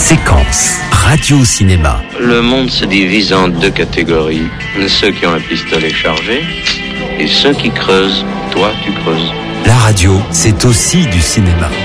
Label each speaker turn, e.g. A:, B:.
A: Séquence radio-cinéma.
B: Le monde se divise en deux catégories. Ceux qui ont un pistolet chargé et ceux qui creusent. Toi, tu creuses.
A: La radio, c'est aussi du cinéma.